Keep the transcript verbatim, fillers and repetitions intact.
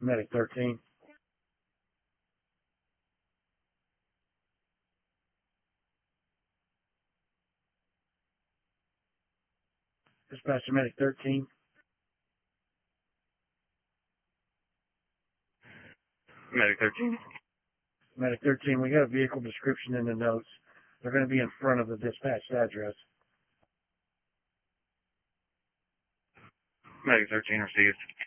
Medic thirteen. Dispatcher Medic thirteen. Medic thirteen. Medic thirteen, we got a vehicle description in the notes. They're going to be in front of the dispatched address. Medic thirteen received.